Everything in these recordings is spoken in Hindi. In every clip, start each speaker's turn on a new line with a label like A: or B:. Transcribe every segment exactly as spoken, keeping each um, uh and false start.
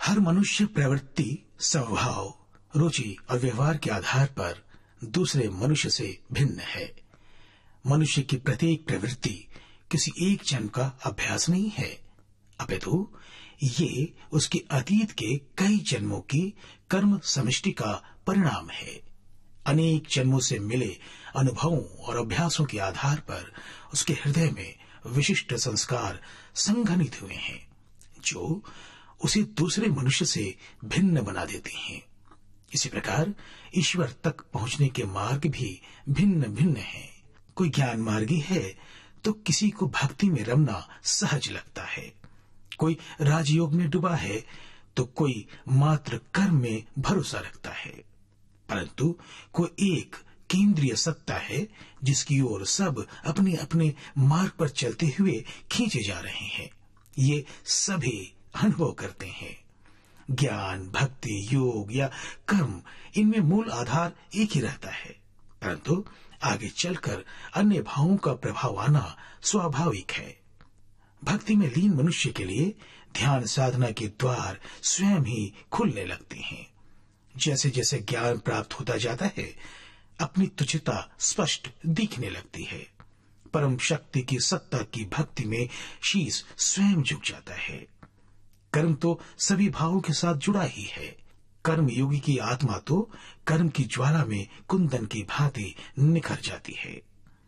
A: हर मनुष्य प्रवृत्ति, स्वभाव, रुचि और व्यवहार के आधार पर दूसरे मनुष्य से भिन्न है। मनुष्य की प्रत्येक प्रवृत्ति किसी एक जन्म का अभ्यास नहीं है, अपितु ये उसके अतीत के कई जन्मों की कर्म समष्टि का परिणाम है। अनेक जन्मों से मिले अनुभवों और अभ्यासों के आधार पर उसके हृदय में विशिष्ट संस्कार संघनित हुए हैं, जो उसे दूसरे मनुष्य से भिन्न बना देते हैं। इसी प्रकार ईश्वर तक पहुंचने के मार्ग भी भिन्न भिन्न हैं। कोई ज्ञान मार्गी है तो किसी को भक्ति में रमना सहज लगता है, कोई राजयोग में डूबा है तो कोई मात्र कर्म में भरोसा रखता है, परंतु कोई एक केंद्रीय सत्ता है जिसकी ओर सब अपने अपने मार्ग पर चलते हुए खींचे जा रहे हैं। ये सभी अनुभव करते हैं। ज्ञान, भक्ति, योग या कर्म, इनमें मूल आधार एक ही रहता है, परंतु आगे चलकर अन्य भावों का प्रभाव आना स्वाभाविक है। भक्ति में लीन मनुष्य के लिए ध्यान साधना के द्वार स्वयं ही खुलने लगते हैं। जैसे जैसे ज्ञान प्राप्त होता जाता है, अपनी तुच्छता स्पष्ट दिखने लगती है। परम शक्ति की सत्ता की भक्ति में शीश स्वयं झुक जाता है। कर्म तो सभी भावों के साथ जुड़ा ही है। कर्म योगी की आत्मा तो कर्म की ज्वाला में कुंदन की भांति निखर जाती है।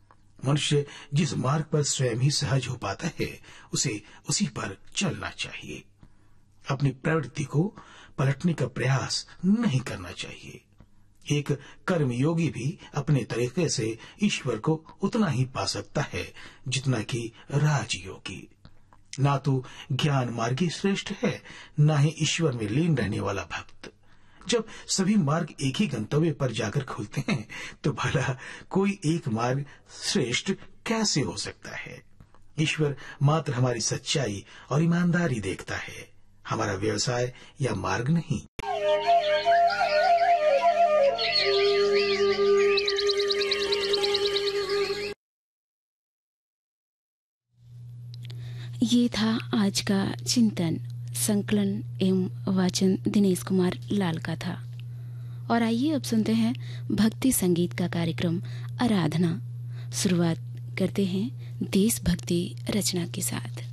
A: मनुष्य जिस मार्ग पर स्वयं ही सहज हो पाता है, उसे उसी पर चलना चाहिए। अपनी प्रवृत्ति को पलटने का प्रयास नहीं करना चाहिए। एक कर्मयोगी भी अपने तरीके से ईश्वर को उतना ही पा सकता है जितना कि राजयोगी। ना तो ज्ञान मार्गी श्रेष्ठ है, ना ही ईश्वर में लीन रहने वाला भक्त। जब सभी मार्ग एक ही गंतव्य पर जाकर खुलते हैं, तो भला कोई एक मार्ग श्रेष्ठ कैसे हो सकता है? ईश्वर मात्र हमारी सच्चाई और ईमानदारी देखता है, हमारा व्यवसाय या मार्ग नहीं।
B: ये था आज का चिंतन। संकलन एवं वाचन दिनेश कुमार लाल का था। और आइए अब सुनते हैं भक्ति संगीत का कार्यक्रम आराधना। शुरुआत करते हैं देशभक्ति रचना के साथ।